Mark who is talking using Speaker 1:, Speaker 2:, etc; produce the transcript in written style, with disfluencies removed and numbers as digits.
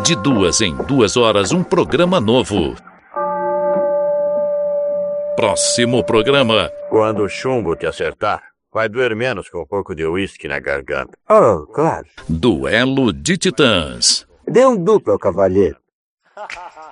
Speaker 1: De 2 em 2 horas, um programa novo. Próximo programa.
Speaker 2: Quando o chumbo te acertar, vai doer menos com um pouco de uísque na garganta.
Speaker 3: Oh, claro.
Speaker 1: Duelo de Titãs.
Speaker 3: Dê um duplo ao cavalheiro.